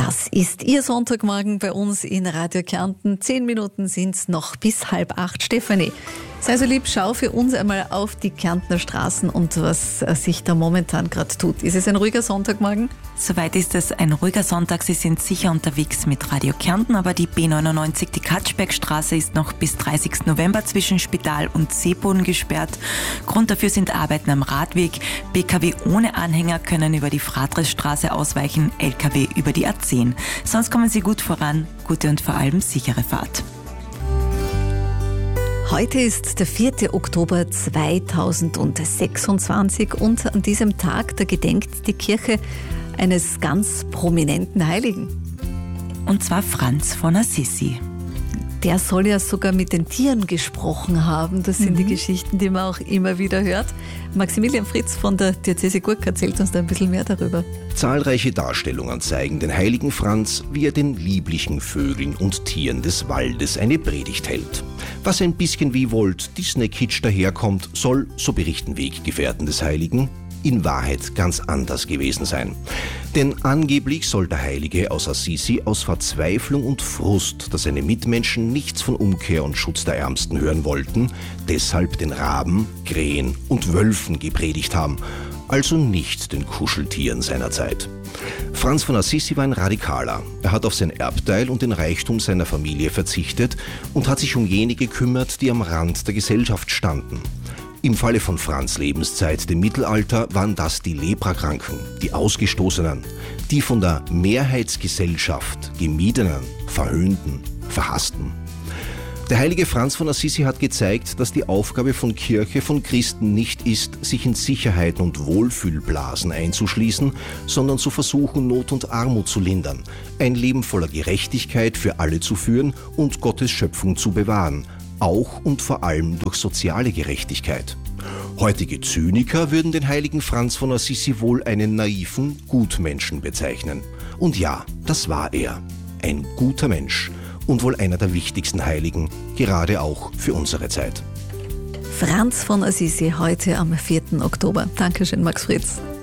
Das ist Ihr Sonntagmorgen bei uns in Radio Kärnten. 10 Minuten sind's noch bis 7:30. Stefanie, sei so lieb, schau für uns einmal auf die Kärntner Straßen und was sich da momentan gerade tut. Ist es ein ruhiger Sonntagmorgen? Soweit ist es ein ruhiger Sonntag. Sie sind sicher unterwegs mit Radio Kärnten, aber die B99, die Katschbergstraße, ist noch bis 30. November zwischen Spital und Seeboden gesperrt. Grund dafür sind Arbeiten am Radweg. PKW ohne Anhänger können über die Fratresstraße ausweichen, LKW über die A10. Sonst kommen Sie gut voran. Gute und vor allem sichere Fahrt. Heute ist der 4. Oktober 2026 und an diesem Tag, da gedenkt die Kirche eines ganz prominenten Heiligen. Und zwar Franz von Assisi. Der soll ja sogar mit den Tieren gesprochen haben. Das sind die Geschichten, die man auch immer wieder hört. Maximilian Fritz von der Diözese Gurk erzählt uns da ein bisschen mehr darüber. Zahlreiche Darstellungen zeigen den heiligen Franz, wie er den lieblichen Vögeln und Tieren des Waldes eine Predigt hält. Was ein bisschen wie Walt Disney-Kitsch daherkommt, soll, so berichten Weggefährten des Heiligen, in Wahrheit ganz anders gewesen sein. Denn angeblich soll der Heilige aus Assisi aus Verzweiflung und Frust, dass seine Mitmenschen nichts von Umkehr und Schutz der Ärmsten hören wollten, deshalb den Raben, Krähen und Wölfen gepredigt haben, also nicht den Kuscheltieren seiner Zeit. Franz von Assisi war ein Radikaler. Er hat auf sein Erbteil und den Reichtum seiner Familie verzichtet und hat sich um jene gekümmert, die am Rand der Gesellschaft standen. Im Falle von Franz' Lebenszeit, dem Mittelalter, waren das die Leprakranken, die Ausgestoßenen, die von der Mehrheitsgesellschaft gemiedenen, verhöhnten, verhassten. Der heilige Franz von Assisi hat gezeigt, dass die Aufgabe von Kirche, von Christen nicht ist, sich in Sicherheiten und Wohlfühlblasen einzuschließen, sondern zu versuchen, Not und Armut zu lindern, ein Leben voller Gerechtigkeit für alle zu führen und Gottes Schöpfung zu bewahren, auch und vor allem durch soziale Gerechtigkeit. Heutige Zyniker würden den heiligen Franz von Assisi wohl einen naiven Gutmenschen bezeichnen. Und ja, das war er. Ein guter Mensch und wohl einer der wichtigsten Heiligen, gerade auch für unsere Zeit. Franz von Assisi heute am 4. Oktober. Dankeschön, Max Fritz.